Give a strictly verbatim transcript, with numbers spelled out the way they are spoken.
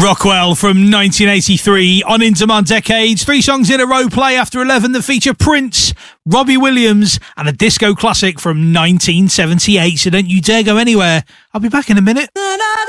Rockwell from nineteen eighty-three on Into My Decades. Three songs in a row play after eleven that feature Prince, Robbie Williams and a disco classic from nineteen seventy-eight. So don't you dare go anywhere. I'll be back in a minute.